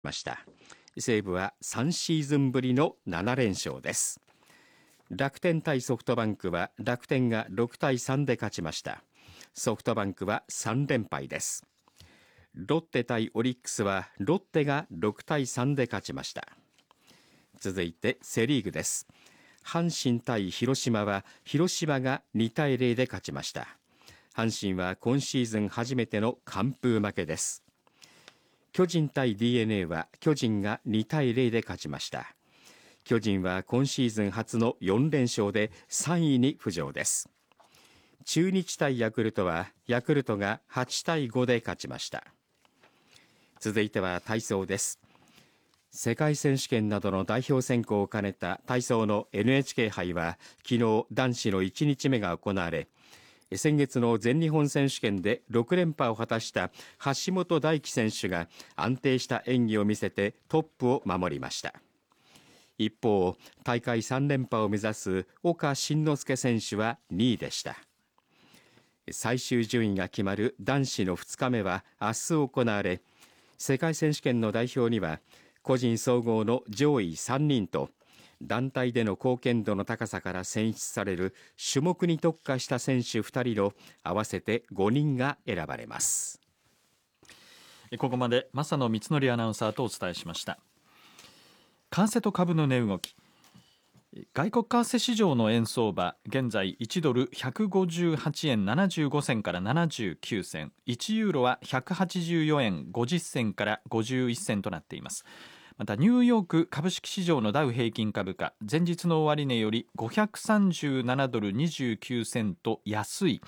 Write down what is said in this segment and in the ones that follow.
ました。西武は3シーズンぶりの7連勝です。楽天対ソフトバンクは楽天が6対3で勝ちました。ソフトバンクは3連敗です。ロッテ対オリックスはロッテが6対3で勝ちました。続いてセリーグです。阪神対広島は広島が2対0で勝ちました。阪神は今シーズン初めての完封負けです。巨人対 DNA は巨人が2対0で勝ちました。巨人は今シーズン初の4連勝で3位に浮上です。中日対ヤクルトはヤクルトが8対5で勝ちました。続いては体操です。世界選手権などの代表選考を兼ねた体操の NHK 杯は昨日男子の1日目が行われ、先月の全日本選手権で6連覇を果たした橋本大輝選手が安定した演技を見せてトップを守りました。一方、大会3連覇を目指す岡慎之助選手は2位でした。最終順位が決まる男子の2日目は明日行われ、世界選手権の代表には個人総合の上位3人と団体での貢献度の高さから選出される種目に特化した選手2人の合わせて5人が選ばれます。 ここまで正野光則アナウンサーとお伝えしました。為替と株の値動き。外国為替市場の円相場、現在1ドル158円75銭から79銭、1ユーロは184円50銭から51銭となっています。またニューヨーク株式市場のダウ平均株価、前日の終値より537ドル29セント安い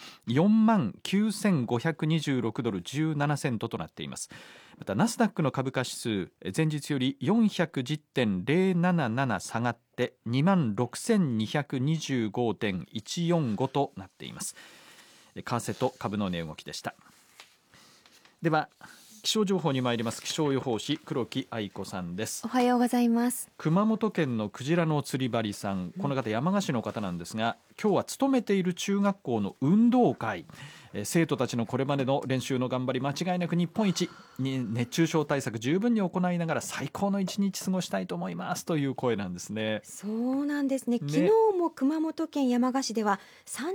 49,526 ドル17セントとなっています。またナスダックの株価指数、前日より 410.077 下がって26,225.145 となっています。為替と株の値動きでした。では気象情報に参ります。気象予報士黒木愛子さんです。 おはようございます。 熊本県のクジラの釣り針さん、この方山鹿市の方なんですが、今日は勤めている中学校の運動会、生徒たちのこれまでの練習の頑張り、間違いなく日本一に熱中症対策十分に行いながら最高の一日過ごしたいと思いますという声なんですね。 そうなんですね。昨日も熊本県山鹿市では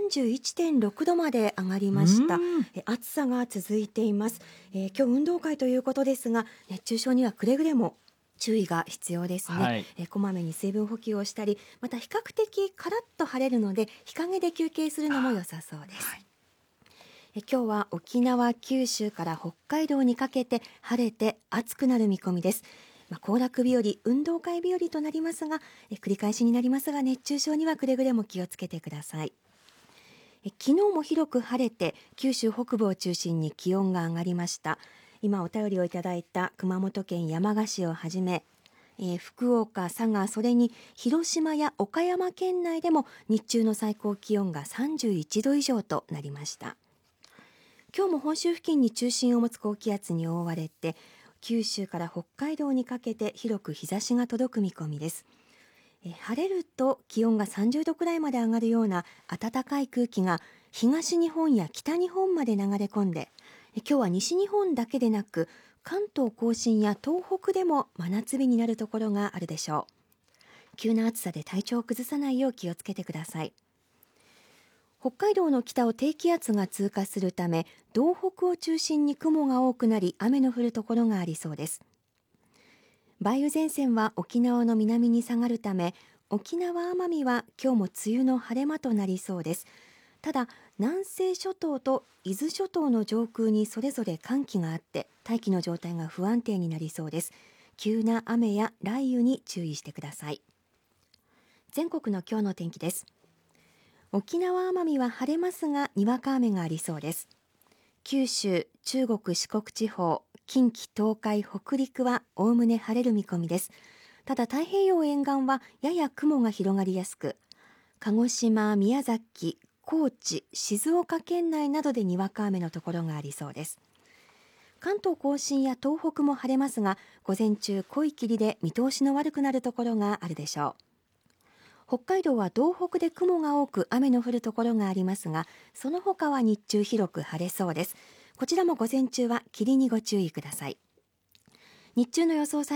31.6 度まで上がりました。暑さが続いています。今日運動会ということですが、熱中症にはくれぐれも注意が必要ですね。はい、こまめに水分補給をしたり、また比較的カラッと晴れるので日陰で休憩するのも良さそうです。はい、今日は沖縄、九州から北海道にかけて晴れて暑くなる見込みです。行楽日和、運動会日和となりますが、繰り返しになりますが熱中症にはくれぐれも気をつけてください。昨日も広く晴れて九州北部を中心に気温が上がりました。今お便りをいただいた熊本県山鹿市をはじめ、福岡、佐賀、それに広島や岡山県内でも日中の最高気温が31度以上となりました。今日も本州付近に中心を持つ高気圧に覆われて、九州から北海道にかけて広く日差しが届く見込みです。晴れると気温が30度くらいまで上がるような暖かい空気が東日本や北日本まで流れ込んで、今日は西日本だけでなく関東甲信や東北でも真夏日になるところがあるでしょう。急な暑さで体調を崩さないよう気をつけてください。北海道の北を低気圧が通過するため、道北を中心に雲が多くなり雨の降るところがありそうです。梅雨前線は沖縄の南に下がるため、沖縄・奄美は今日も梅雨の晴れ間となりそうです。ただ南西諸島と伊豆諸島の上空にそれぞれ寒気があって大気の状態が不安定になりそうです。急な雨や雷雨に注意してください。全国の今日の天気です。沖縄・奄美は晴れますがにわか雨がありそうです。九州、中国・四国地方、近畿、東海、北陸はおおむね晴れる見込みです。ただ太平洋沿岸はやや雲が広がりやすく、鹿児島、宮崎、高知、静岡県内などでにわか雨のところがありそうです。関東甲信や東北も晴れますが、午前中濃い霧で見通しの悪くなるところがあるでしょう。北海道は道北で雲が多く雨の降るところがありますが、その他は日中広く晴れそうです。こちらも午前中は霧にご注意ください。日中の予想